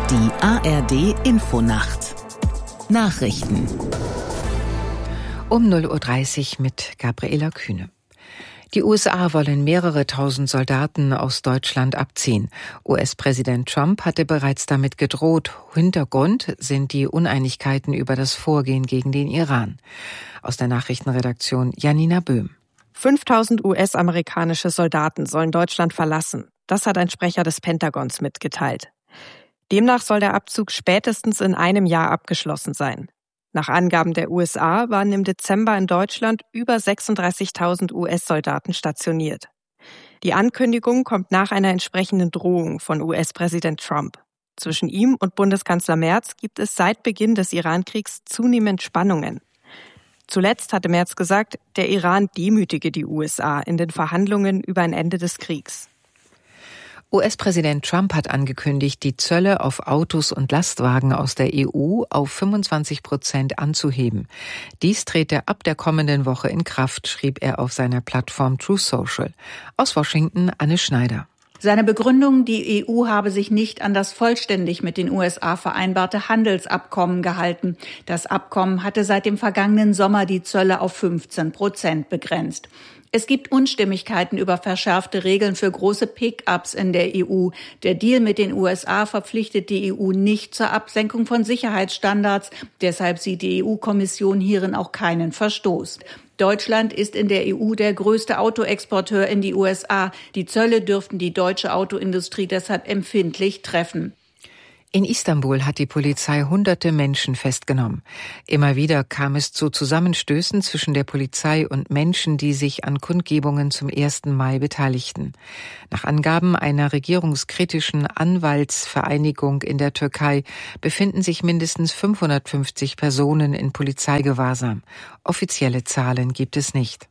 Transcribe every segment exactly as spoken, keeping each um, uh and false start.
Die A R D-Infonacht Nachrichten um null Uhr dreißig mit Gabriela Kühne. Die U S A wollen mehrere tausend Soldaten aus Deutschland abziehen. U S-Präsident Trump hatte bereits damit gedroht. Hintergrund sind die Uneinigkeiten über das Vorgehen gegen den Iran. Aus der Nachrichtenredaktion Janina Böhm. fünftausend U S-amerikanische Soldaten sollen Deutschland verlassen. Das hat ein Sprecher des Pentagons mitgeteilt. Demnach soll der Abzug spätestens in einem Jahr abgeschlossen sein. Nach Angaben der U S A waren im Dezember in Deutschland über sechsunddreißigtausend U S-Soldaten stationiert. Die Ankündigung kommt nach einer entsprechenden Drohung von U S-Präsident Trump. Zwischen ihm und Bundeskanzler Merz gibt es seit Beginn des Iran-Kriegs zunehmend Spannungen. Zuletzt hatte Merz gesagt, der Iran demütige die U S A in den Verhandlungen über ein Ende des Kriegs. U S-Präsident Trump hat angekündigt, die Zölle auf Autos und Lastwagen aus der E U auf fünfundzwanzig Prozent anzuheben. Dies trete ab der kommenden Woche in Kraft, schrieb er auf seiner Plattform Truth Social. Aus Washington Anne Schneider. Seine Begründung, die E U habe sich nicht an das vollständig mit den U S A vereinbarte Handelsabkommen gehalten. Das Abkommen hatte seit dem vergangenen Sommer die Zölle auf fünfzehn Prozent begrenzt. Es gibt Unstimmigkeiten über verschärfte Regeln für große Pick-ups in der E U. Der Deal mit den U S A verpflichtet die E U nicht zur Absenkung von Sicherheitsstandards. Deshalb sieht die E U-Kommission hierin auch keinen Verstoß. Deutschland ist in der E U der größte Autoexporteur in die U S A. Die Zölle dürften die deutsche Autoindustrie deshalb empfindlich treffen. In Istanbul hat die Polizei hunderte Menschen festgenommen. Immer wieder kam es zu Zusammenstößen zwischen der Polizei und Menschen, die sich an Kundgebungen zum ersten Mai beteiligten. Nach Angaben einer regierungskritischen Anwaltsvereinigung in der Türkei befinden sich mindestens fünfhundertfünfzig Personen in Polizeigewahrsam. Offizielle Zahlen gibt es nicht.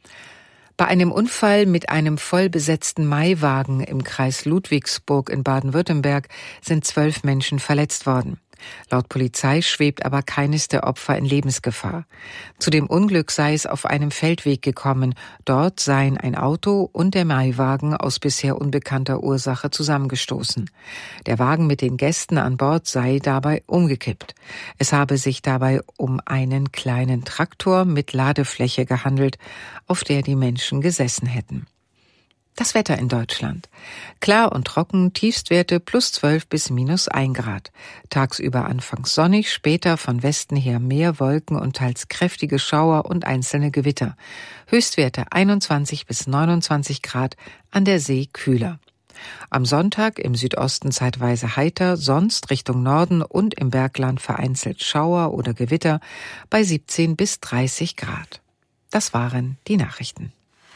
Bei einem Unfall mit einem vollbesetzten Maiwagen im Kreis Ludwigsburg in Baden-Württemberg sind zwölf Menschen verletzt worden. Laut Polizei schwebt aber keines der Opfer in Lebensgefahr. Zu dem Unglück sei es auf einem Feldweg gekommen. Dort seien ein Auto und der Maiwagen aus bisher unbekannter Ursache zusammengestoßen. Der Wagen mit den Gästen an Bord sei dabei umgekippt. Es habe sich dabei um einen kleinen Traktor mit Ladefläche gehandelt, auf der die Menschen gesessen hätten. Das Wetter in Deutschland. Klar und trocken, Tiefstwerte plus zwölf bis minus ein Grad. Tagsüber anfangs sonnig, später von Westen her mehr Wolken und teils kräftige Schauer und einzelne Gewitter. Höchstwerte einundzwanzig bis neunundzwanzig Grad, an der See kühler. Am Sonntag im Südosten zeitweise heiter, sonst Richtung Norden und im Bergland vereinzelt Schauer oder Gewitter bei siebzehn bis dreißig Grad. Das waren die Nachrichten.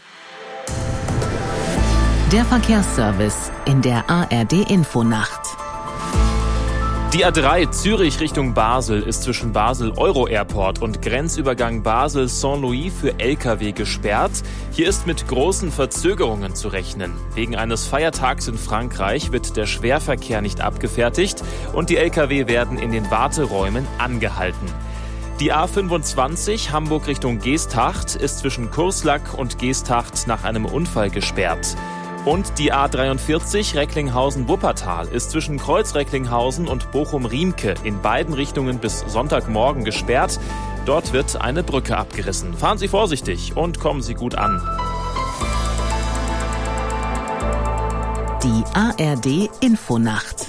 Der Verkehrsservice in der A R D-Infonacht. Die A drei Zürich Richtung Basel ist zwischen Basel Euro Airport und Grenzübergang Basel Saint-Louis für L K W gesperrt. Hier ist mit großen Verzögerungen zu rechnen. Wegen eines Feiertags in Frankreich wird der Schwerverkehr nicht abgefertigt und die L K W werden in den Warteräumen angehalten. Die A fünfundzwanzig Hamburg Richtung Geesthacht ist zwischen Kurslack und Geesthacht nach einem Unfall gesperrt. Und die A dreiundvierzig Recklinghausen-Wuppertal ist zwischen Kreuz-Recklinghausen und Bochum-Riemke in beiden Richtungen bis Sonntagmorgen gesperrt. Dort wird eine Brücke abgerissen. Fahren Sie vorsichtig und kommen Sie gut an. Die A R D-Infonacht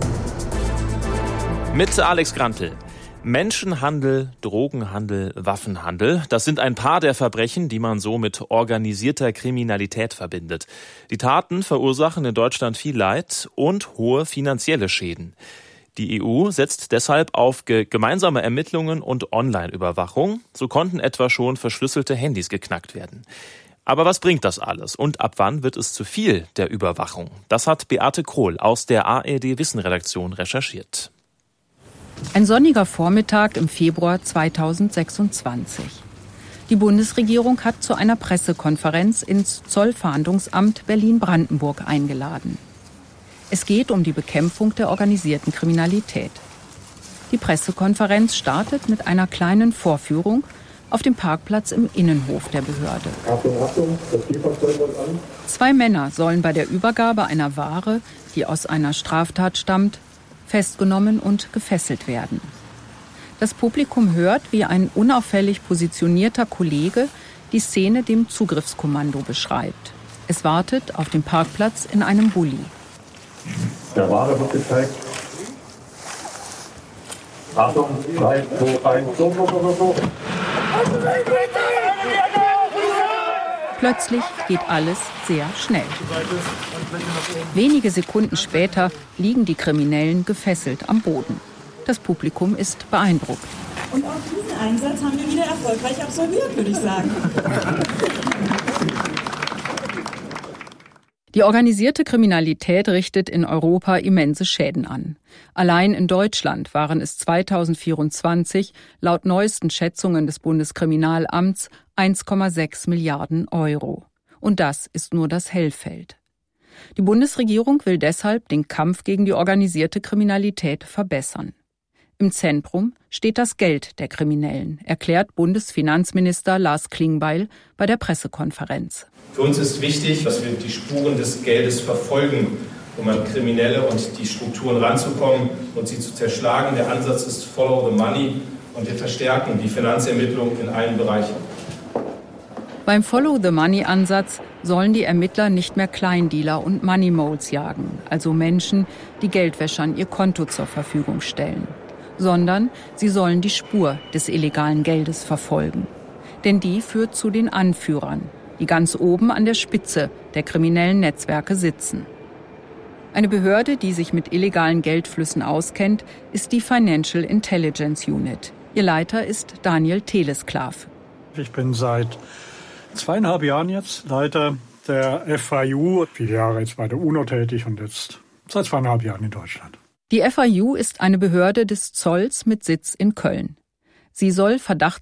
Mit Alex Grantl. Menschenhandel, Drogenhandel, Waffenhandel, das sind ein paar der Verbrechen, die man so mit organisierter Kriminalität verbindet. Die Taten verursachen in Deutschland viel Leid und hohe finanzielle Schäden. Die E U setzt deshalb auf ge- gemeinsame Ermittlungen und Online-Überwachung. So konnten etwa schon verschlüsselte Handys geknackt werden. Aber was bringt das alles und ab wann wird es zu viel der Überwachung? Das hat Beate Krohl aus der A R D-Wissen-Redaktion recherchiert. Ein sonniger Vormittag im Februar zweitausendsechsundzwanzig. Die Bundesregierung hat zu einer Pressekonferenz ins Zollfahndungsamt Berlin-Brandenburg eingeladen. Es geht um die Bekämpfung der organisierten Kriminalität. Die Pressekonferenz startet mit einer kleinen Vorführung auf dem Parkplatz im Innenhof der Behörde. Achtung, Achtung, das Zielfahrzeug wird an. Zwei Männer sollen bei der Übergabe einer Ware, die aus einer Straftat stammt, festgenommen und gefesselt werden. Das Publikum hört, wie ein unauffällig positionierter Kollege die Szene dem Zugriffskommando beschreibt. Es wartet auf dem Parkplatz in einem Bulli. Der Ware wird gezeigt. Achtung, drei, zwei, eins, so, so, so, so. Plötzlich geht alles sehr schnell. Wenige Sekunden später liegen die Kriminellen gefesselt am Boden. Das Publikum ist beeindruckt. Und auch diesen Einsatz haben wir wieder erfolgreich absolviert, würde ich sagen. Die organisierte Kriminalität richtet in Europa immense Schäden an. Allein in Deutschland waren es zweitausendvierundzwanzig laut neuesten Schätzungen des Bundeskriminalamts eins Komma sechs Milliarden Euro. Und das ist nur das Hellfeld. Die Bundesregierung will deshalb den Kampf gegen die organisierte Kriminalität verbessern. Im Zentrum steht das Geld der Kriminellen, erklärt Bundesfinanzminister Lars Klingbeil bei der Pressekonferenz. Für uns ist wichtig, dass wir die Spuren des Geldes verfolgen, um an Kriminelle und die Strukturen ranzukommen und sie zu zerschlagen. Der Ansatz ist Follow the Money und wir verstärken die Finanzermittlung in allen Bereichen. Beim Follow-the-Money-Ansatz sollen die Ermittler nicht mehr Kleindealer und Money-Moles jagen, also Menschen, die Geldwäschern ihr Konto zur Verfügung stellen, sondern sie sollen die Spur des illegalen Geldes verfolgen. Denn die führt zu den Anführern, die ganz oben an der Spitze der kriminellen Netzwerke sitzen. Eine Behörde, die sich mit illegalen Geldflüssen auskennt, ist die Financial Intelligence Unit. Ihr Leiter ist Daniel Telesklav. Ich bin seit zweieinhalb Jahren jetzt Leiter der F I U, viele Jahre jetzt bei der UNO tätig und jetzt seit zweieinhalb Jahren in Deutschland. Die F I U ist eine Behörde des Zolls mit Sitz in Köln. Sie soll Verdachtsfälle